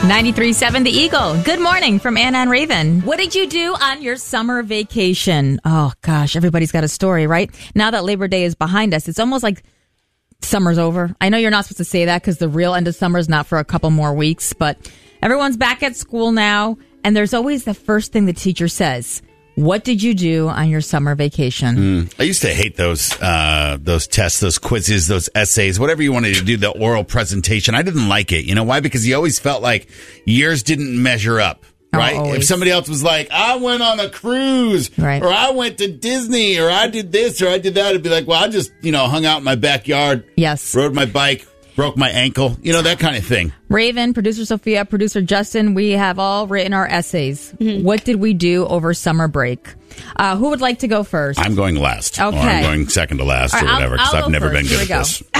93.7 The Eagle. Good morning from Anna and Raven. What did you do on your summer vacation? Oh, gosh, everybody's got a story, right? Now that Labor Day is behind us, it's almost like summer's over. I know you're not supposed to say that because the real end of summer is not for a couple more weeks, but everyone's back at school now, and there's always the first thing the teacher says. What did you do on your summer vacation? I used to hate those tests, those quizzes, those essays, whatever you wanted to do, the oral presentation. I didn't like it. You know why? Because you always felt like yours didn't measure up, right? If somebody else was like, I went on a cruise, right, or I went to Disney, or I did this, or I did that, it'd be like, well, I just, hung out in my backyard, yes, rode my bike, broke my ankle, that kind of thing. Raven, producer Sophia, producer Justin, we have all written our essays. Mm-hmm. What did we do over summer break? Who would like to go first? I'm going last. Okay. Or I'm going second to last, or whatever, because I've never been good at this.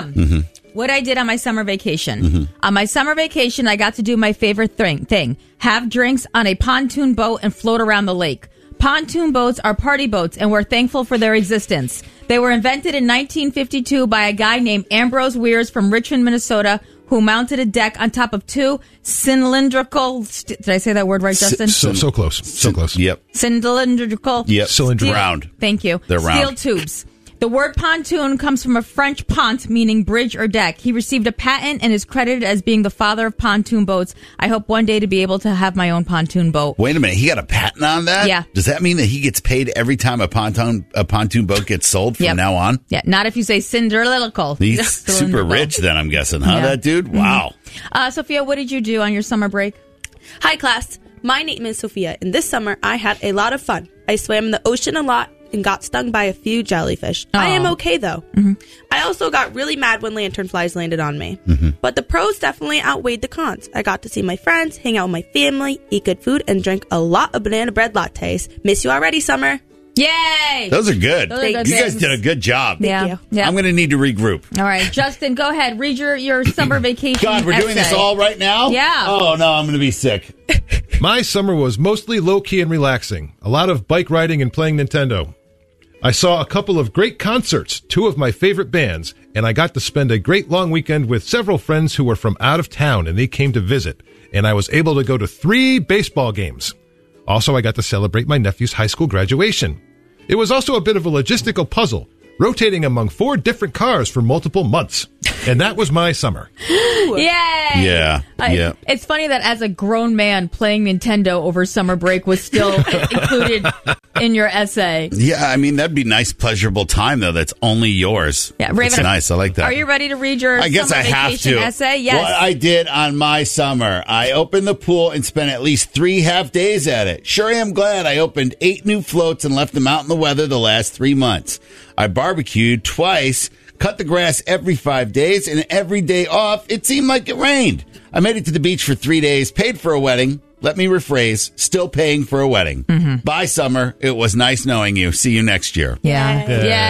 What I did on my summer vacation. On my summer vacation, I got to do my favorite thing. Have drinks on a pontoon boat and float around the lake. Pontoon boats are party boats, and we're thankful for their existence. They were invented in 1952 by a guy named Ambrose Weirs from Richmond, Minnesota, who mounted a deck on top of two cylindrical... Did I say that word right, Justin? So close. So close. Yep. Cylindrical... Yep. Cylindrical. Round. Thank you. They're round. Steel tubes. The word pontoon comes from a French pont, meaning bridge or deck. He received a patent and is credited as being the father of pontoon boats. I hope one day to be able to have my own pontoon boat. Wait a minute, he got a patent on that? Yeah. Does that mean that he gets paid every time a pontoon boat gets sold from now on? Yeah, not if you say cylindrical. He's super rich then, I'm guessing, huh, that dude? Wow. Sophia, what did you do on your summer break? Hi, class. My name is Sophia, and this summer I had a lot of fun. I swam in the ocean a lot and got stung by a few jellyfish. I am okay, though. I also got really mad when lanternflies landed on me. But the pros definitely outweighed the cons. I got to see my friends, hang out with my family, eat good food, and drink a lot of banana bread lattes. Miss you already, Summer. Yay! Those are good. Those are good you guys things. did a good job. Yeah. I'm going to need to regroup. All right, Justin, go ahead. Read your summer vacation God, we're doing this essay. all right now? Yeah. Oh, no, I'm going to be sick. My summer was mostly low-key and relaxing. A lot of bike riding and playing Nintendo. I saw a couple of great concerts, two of my favorite bands, and I got to spend a great long weekend with several friends who were from out of town, and they came to visit, and I was able to go to 3 baseball games. Also, I got to celebrate my nephew's high school graduation. It was also a bit of a logistical puzzle, rotating among 4 different cars for multiple months. And that was my summer. Yay! Yeah. It's funny that as a grown man, playing Nintendo over summer break was still included in your essay. Yeah, I mean, that'd be a nice, pleasurable time, though. That's only yours. Yeah, Raven, that's nice. I like that. Are you ready to read your I guess summer I have vacation to. essay? Yes. What I did on my summer, I opened the pool and spent at least 3 half days at it. Sure am glad I opened 8 new floats and left them out in the weather the last 3 months. I barbecued twice, cut the grass every 5 days, and every day off, it seemed like it rained. I made it to the beach for 3 days, paid for a wedding. Let me rephrase, still paying for a wedding. Bye, summer. It was nice knowing you. See you next year. Yeah.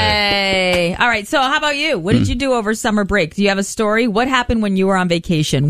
Yay. All right. So how about you? What did you do over summer break? Do you have a story? What happened when you were on vacation?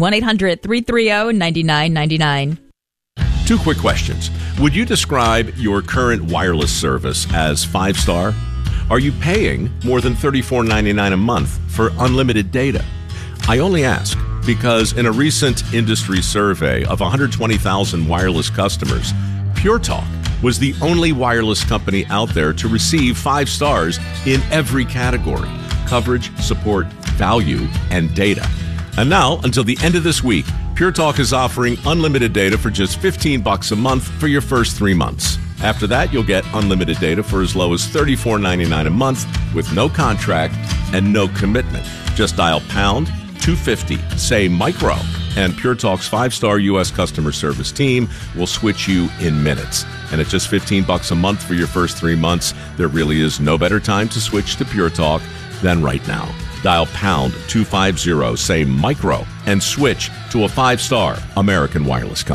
1-800-330-9999. 2 quick questions. Would you describe your current wireless service as 5-star? Are you paying more than $34.99 a month for unlimited data? I only ask because in a recent industry survey of 120,000 wireless customers, Pure Talk was the only wireless company out there to receive 5 stars in every category: coverage, support, value, and data. And now, until the end of this week, Pure Talk is offering unlimited data for just $15 a month for your first 3 months. After that, you'll get unlimited data for as low as $34.99 a month with no contract and no commitment. Just dial pound 250, say micro, and Pure Talk's 5-star U.S. customer service team will switch you in minutes. And at just $15 a month for your first 3 months, there really is no better time to switch to Pure Talk than right now. Dial pound 250, say micro, and switch to a 5-star American wireless company.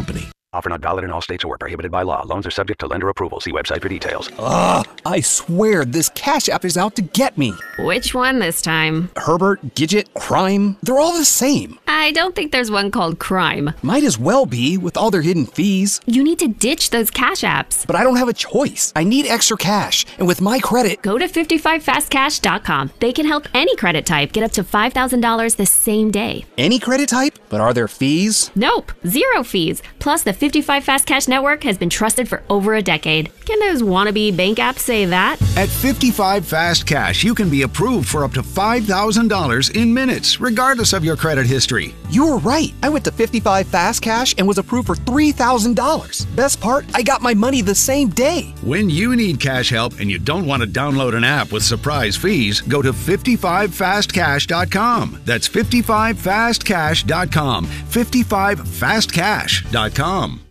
Offer not valid in all states or prohibited by law. Loans are subject to lender approval. See website for details. I swear this Cash App is out to get me. Which one this time? Herbert, Gidget, Crime, they're all the same. I don't think there's one called Crime. Might as well be with all their hidden fees. You need to ditch those Cash Apps. But I don't have a choice. I need extra cash. And with my credit... Go to 55fastcash.com. They can help any credit type get up to $5,000 the same day. Any credit type? But are there fees? Nope, zero fees. Plus, the 55 Fast Cash network has been trusted for over a decade. Can those wannabe bank apps say that? At 55 Fast Cash, you can be approved for up to $5,000 in minutes, regardless of your credit history. You were right. I went to 55 Fast Cash and was approved for $3,000. Best part, I got my money the same day. When you need cash help and you don't want to download an app with surprise fees, go to 55fastcash.com. That's 55fastcash.com. 55fastcash.com.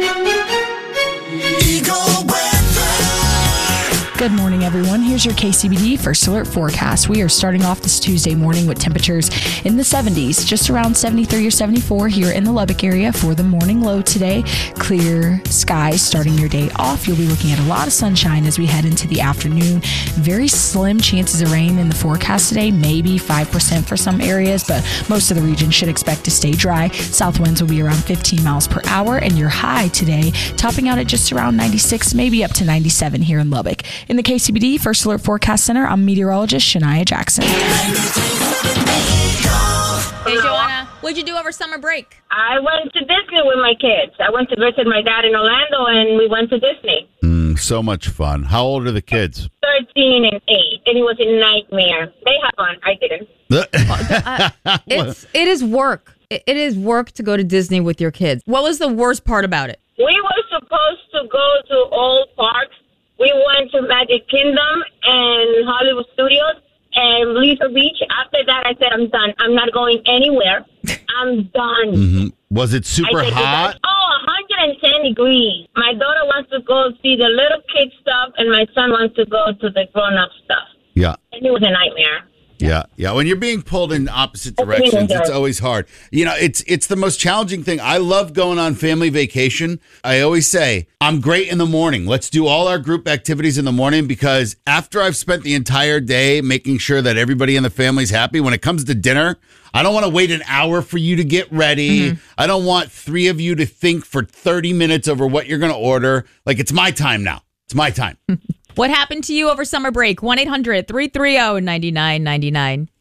Good morning, everyone. Here's your KCBD First Alert forecast. We are starting off this Tuesday morning with temperatures in the 70s, just around 73 or 74 here in the Lubbock area for the morning low today. Clear skies starting your day off. You'll be looking at a lot of sunshine as we head into the afternoon. Very slim chances of rain in the forecast today, maybe 5% for some areas, but most of the region should expect to stay dry. South winds will be around 15 miles per hour, and your high today topping out at just around 96, maybe up to 97 here in Lubbock. In the KCBD First Alert Forecast Center, I'm meteorologist Shania Jackson. Hey, Joanna, what'd you do over summer break? I went to Disney with my kids. I went to visit my dad in Orlando, and we went to Disney. So much fun. How old are the kids? 13 and 8, and it was a nightmare. They had fun. I didn't. It is work. It is work to go to Disney with your kids. What was the worst part about it? We were supposed to go to all parks. We went to Magic Kingdom and Hollywood Studios and Lisa Beach. After that, I said, I'm done. I'm not going anywhere. I'm done. Mm-hmm. Was it super hot? 110 degrees. My daughter wants to go see the little kid stuff, and my son wants to go to the grown-up stuff. Yeah. And it was a nightmare. Yeah. When you're being pulled in opposite directions, it's always hard. You know, it's the most challenging thing. I love going on family vacation. I always say, I'm great in the morning. Let's do all our group activities in the morning, because after I've spent the entire day making sure that everybody in the family's happy, when it comes to dinner, I don't want to wait an hour for you to get ready. Mm-hmm. I don't want 3 of you to think for 30 minutes over what you're going to order. Like, it's my time now. It's my time. What happened to you over summer break? 1-800-330-9999.